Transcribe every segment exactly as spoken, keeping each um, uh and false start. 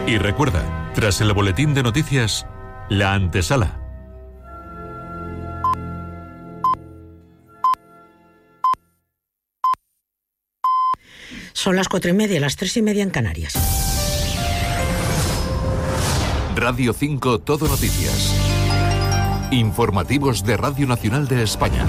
Y recuerda, tras el boletín de noticias, la antesala. Son las cuatro y media, las tres y media en Canarias. Radio cinco Todo Noticias. Informativos de Radio Nacional de España.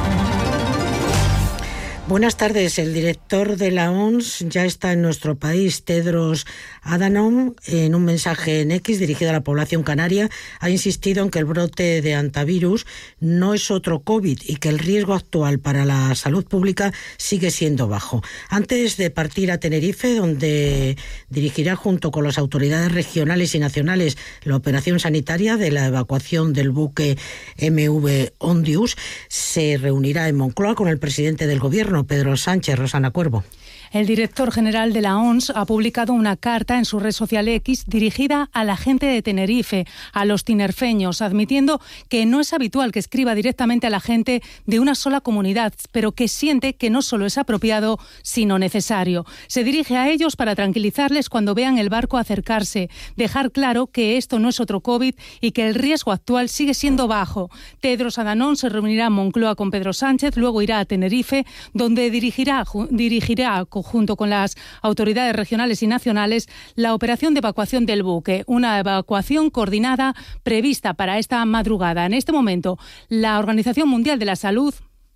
Buenas tardes. El director de la O M S ya está en nuestro país. Tedros Adhanom, en un mensaje en X dirigido a la población canaria, ha insistido en que el brote de hantavirus no es otro COVID y que el riesgo actual para la salud pública sigue siendo bajo. Antes de partir a Tenerife, donde dirigirá junto con las autoridades regionales y nacionales la operación sanitaria de la evacuación del buque M V Ondius, se reunirá en Moncloa con el presidente del Gobierno, Pedro Sánchez. Rosana Cuervo. El director general de la O M S ha publicado una carta en su red social X dirigida a la gente de Tenerife, a los tinerfeños, admitiendo que no es habitual que escriba directamente a la gente de una sola comunidad, pero que siente que no solo es apropiado, sino necesario. Se dirige a ellos para tranquilizarles cuando vean el barco acercarse, dejar claro que esto no es otro COVID y que el riesgo actual sigue siendo bajo. Tedros Adhanom se reunirá en Moncloa con Pedro Sánchez, luego irá a Tenerife, donde dirigirá, dirigirá junto con las autoridades regionales y nacionales la operación de evacuación del buque, una evacuación coordinada prevista para esta madrugada. En este momento, la Organización Mundial de la Salud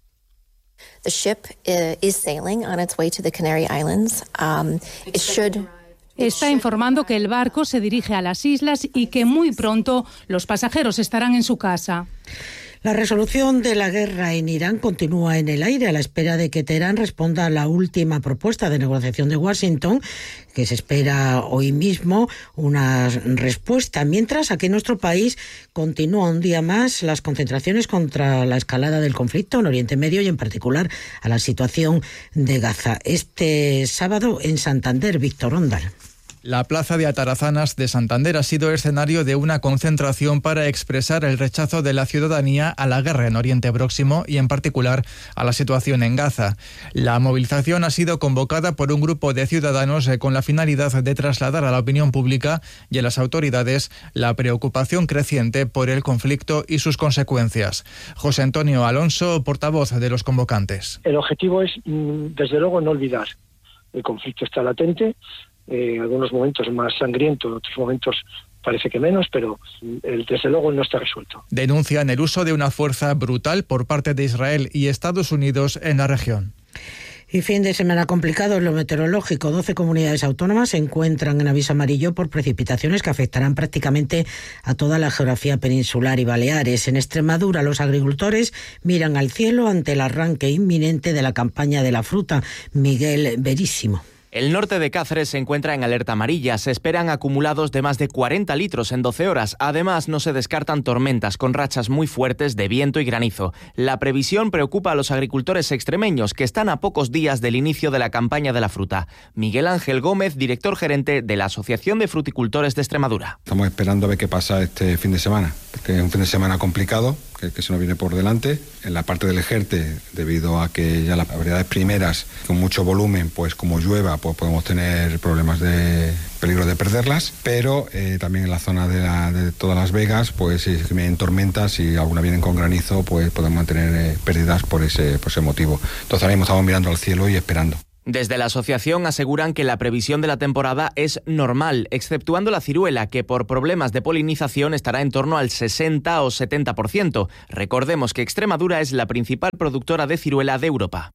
The ship is sailing on its way to the Canary Islands. Um, it should Está informando que el barco se dirige a las islas y que muy pronto los pasajeros estarán en su casa. La resolución de la guerra en Irán continúa en el aire a la espera de que Teherán responda a la última propuesta de negociación de Washington, que se espera hoy mismo una respuesta, mientras aquí en nuestro país continúa un día más las concentraciones contra la escalada del conflicto en Oriente Medio y en particular a la situación de Gaza. Este sábado en Santander, Víctor Ondal. La plaza de Atarazanas de Santander ha sido escenario de una concentración para expresar el rechazo de la ciudadanía a la guerra en Oriente Próximo y en particular a la situación en Gaza. La movilización ha sido convocada por un grupo de ciudadanos con la finalidad de trasladar a la opinión pública y a las autoridades la preocupación creciente por el conflicto y sus consecuencias. José Antonio Alonso, portavoz de los convocantes. El objetivo es, desde luego, no olvidar. El conflicto está latente. En eh, algunos momentos más sangriento, en otros momentos parece que menos, pero el, desde luego no está resuelto. Denuncian el uso de una fuerza brutal por parte de Israel y Estados Unidos en la región. Y fin de semana complicado en lo meteorológico. doce comunidades autónomas se encuentran en aviso amarillo por precipitaciones que afectarán prácticamente a toda la geografía peninsular y Baleares. En Extremadura, los agricultores miran al cielo ante el arranque inminente de la campaña de la fruta. Miguel Verísimo. El norte de Cáceres se encuentra en alerta amarilla. Se esperan acumulados de más de cuarenta litros en doce horas. Además, no se descartan tormentas con rachas muy fuertes de viento y granizo. La previsión preocupa a los agricultores extremeños, que están a pocos días del inicio de la campaña de la fruta. Miguel Ángel Gómez, director gerente de la Asociación de Fruticultores de Extremadura. Estamos esperando a ver qué pasa este fin de semana, porque es un fin de semana complicado, que, que se nos viene por delante. En la parte del Ejerte, debido a que ya las variedades primeras, con mucho volumen, pues como llueva, pues podemos tener problemas de peligro de perderlas, pero eh, también en la zona de, la, de todas las Vegas, pues si vienen tormentas y alguna vienen con granizo, pues podemos tener eh, pérdidas por ese, por ese motivo. Entonces ahora mismo estamos mirando al cielo y esperando. Desde la asociación aseguran que la previsión de la temporada es normal, exceptuando la ciruela, que por problemas de polinización estará en torno al sesenta o setenta por ciento. Recordemos que Extremadura es la principal productora de ciruela de Europa.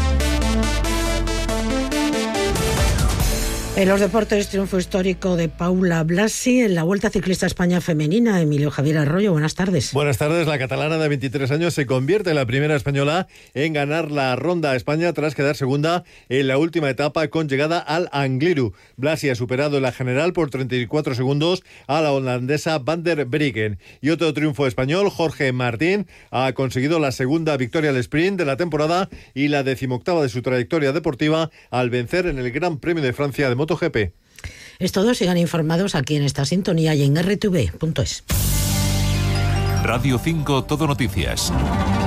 En los deportes, triunfo histórico de Paula Blasi en la Vuelta Ciclista España Femenina. Emilio Javier Arroyo, buenas tardes. Buenas tardes. La catalana de veintitrés años se convierte en la primera española en ganar la Ronda a España tras quedar segunda en la última etapa con llegada al Angliru. Blasi ha superado en la general por treinta y cuatro segundos a la holandesa Van der Breggen. Y otro triunfo español, Jorge Martín, ha conseguido la segunda victoria al sprint de la temporada y la decimoctava de su trayectoria deportiva al vencer en el Gran Premio de Francia de MotoGP. Es todo, sigan informados aquí en esta sintonía y en erre te ve punto es. Radio cinco Todo Noticias.